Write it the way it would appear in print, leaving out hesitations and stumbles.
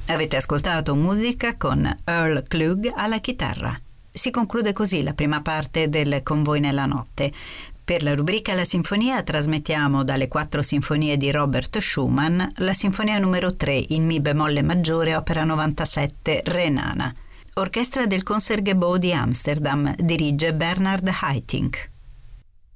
Avete ascoltato musica con Earl Klug alla chitarra. Si conclude così la prima parte del Con voi nella notte. Per la rubrica La Sinfonia trasmettiamo dalle 4 sinfonie di Robert Schumann la sinfonia numero 3 in Mi bemolle maggiore, opera 97, Renana. Orchestra del Concertgebouw di Amsterdam, dirige Bernard Haitink.